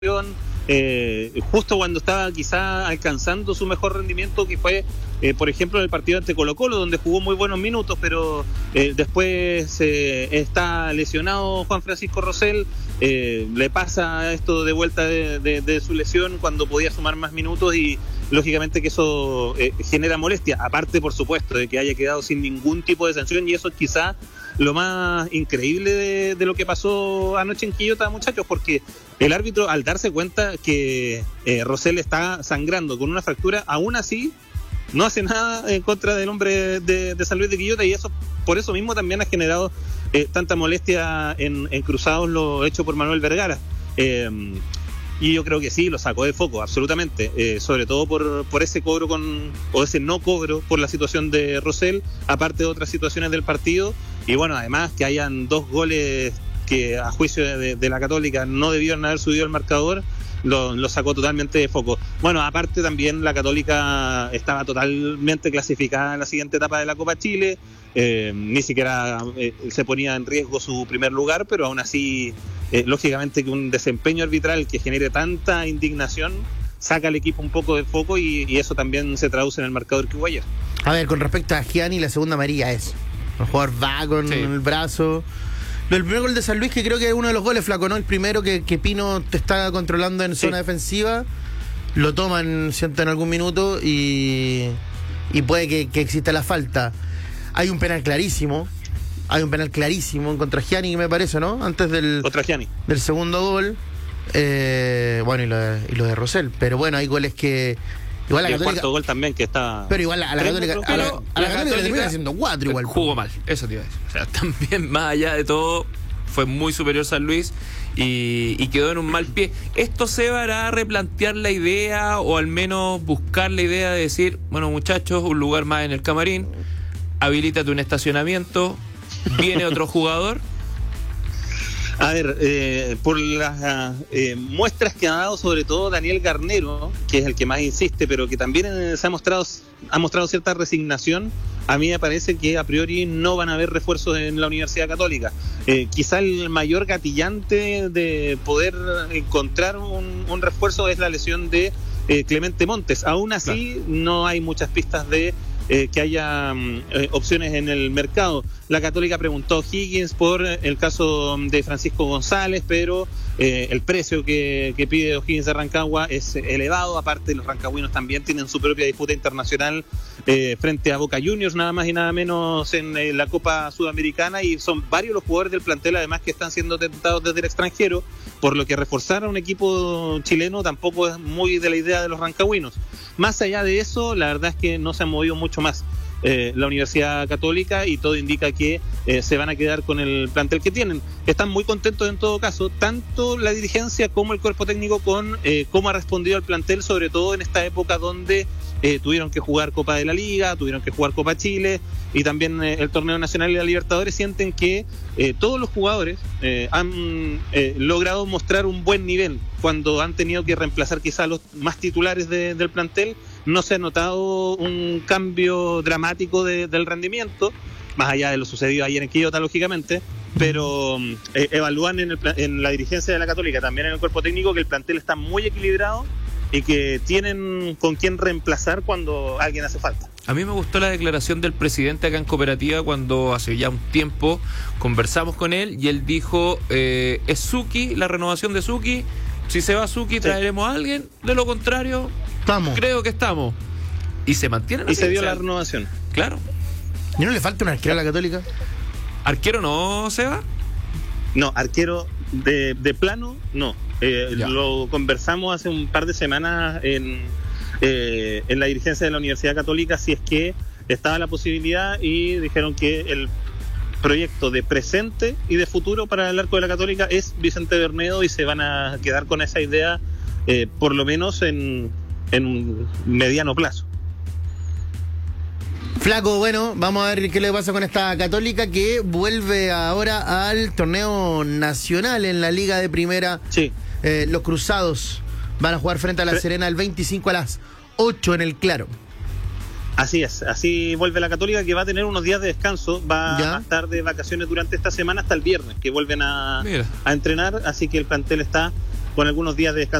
justo cuando estaba quizá alcanzando su mejor rendimiento, que fue por ejemplo en el partido ante Colo-Colo, donde jugó muy buenos minutos, pero después está lesionado Juan Francisco Rosell, le pasa esto de vuelta de su lesión cuando podía sumar más minutos, y lógicamente que eso genera molestia, aparte por supuesto de que haya quedado sin ningún tipo de sanción, y eso es quizá lo más increíble de lo que pasó anoche en Quillota, muchachos, porque el árbitro, al darse cuenta que Rosell está sangrando con una fractura, aún así no hace nada en contra del hombre de San Luis de Quillota, y eso por eso mismo también ha generado tanta molestia en Cruzados lo hecho por Manuel Vergara. Y yo creo que sí, lo sacó de foco, absolutamente, sobre todo por ese cobro o ese no cobro por la situación de Rosell, aparte de otras situaciones del partido, y bueno, además que hayan 2 goles que a juicio de la Católica no debieron haber subido el marcador, lo sacó totalmente de foco. Bueno, aparte también la Católica estaba totalmente clasificada en la siguiente etapa de la Copa Chile, ni siquiera se ponía en riesgo su primer lugar, pero aún así, lógicamente que un desempeño arbitral que genere tanta indignación saca al equipo un poco de foco, y eso también se traduce en el marcador que hubo ayer. A ver, con respecto a Gianni, la segunda amarilla es, el jugador va con el brazo. El primer gol de San Luis, que creo que es uno de los goles, Flaco, ¿no? El primero que Pino te está controlando en zona defensiva, lo toman, siento, en algún minuto, y puede que exista la falta. Hay un penal clarísimo en contra Gianni, me parece, ¿no? Antes del segundo gol. Bueno, y lo de Rosell. Pero bueno, hay goles que... Igual y el cuarto gol también que está... Pero igual a la Católica le termina haciendo 4 igual. Jugó mal, eso te iba a decir. O sea, también más allá de todo, fue muy superior San Luis y quedó en un mal pie. ¿Esto se va a replantear la idea, o al menos buscar la idea de decir, bueno, muchachos, un lugar más en el camarín, habilítate un estacionamiento, viene otro jugador? A ver, por las muestras que ha dado sobre todo Daniel Garnero, que es el que más insiste, pero que también ha mostrado cierta resignación, a mí me parece que a priori no van a haber refuerzos en la Universidad Católica. Quizá el mayor gatillante de poder encontrar un refuerzo es la lesión de Clemente Montes. Aún así, no hay muchas pistas de que haya opciones en el mercado. La Católica preguntó a Higgins por el caso de Francisco González, pero el precio que pide O'Higgins de Rancagua es elevado. Aparte, los rancagüinos también tienen su propia disputa internacional frente a Boca Juniors, nada más y nada menos, en la Copa Sudamericana, y son varios los jugadores del plantel además que están siendo tentados desde el extranjero, por lo que reforzar a un equipo chileno tampoco es muy de la idea de los rancagüinos. Más allá de eso, la verdad es que no se han movido mucho más la Universidad Católica, y todo indica que se van a quedar con el plantel que tienen. Están muy contentos en todo caso, tanto la dirigencia como el cuerpo técnico, con cómo ha respondido al plantel, sobre todo en esta época donde tuvieron que jugar Copa de la Liga, tuvieron que jugar Copa Chile y también el Torneo Nacional y la Libertadores. Sienten que todos los jugadores han logrado mostrar un buen nivel. Cuando han tenido que reemplazar quizá a los más titulares del plantel, no se ha notado un cambio dramático del rendimiento, más allá de lo sucedido ayer en Quillota, lógicamente, pero evalúan en la dirigencia de la Católica, también en el cuerpo técnico, que el plantel está muy equilibrado y que tienen con quién reemplazar cuando alguien hace falta. A mí me gustó la declaración del presidente acá en Cooperativa, cuando hace ya un tiempo conversamos con él y él dijo, es Zucchi, la renovación de Zucchi, si se va Zucchi traeremos a alguien, de lo contrario creo que estamos. Y se mantienen así. Y se dio la renovación. Claro. ¿Y no le falta un arquero a la Católica? ¿Arquero no, Seba? No, arquero de plano, no. Lo conversamos hace un par de semanas en la dirigencia de la Universidad Católica, si es que estaba la posibilidad, y dijeron que el proyecto de presente y de futuro para el arco de la Católica es Vicente Bernedo, y se van a quedar con esa idea por lo menos en un mediano plazo. Flaco, bueno, vamos a ver qué le pasa con esta Católica, que vuelve ahora al torneo nacional en la Liga de Primera. Sí. Los Cruzados van a jugar frente a La Serena el 25 a las 8 en el Claro. Así es, así vuelve la Católica, que va a tener unos días de descanso, va a estar de vacaciones durante esta semana hasta el viernes, que vuelven a entrenar, así que el plantel está con algunos días de descanso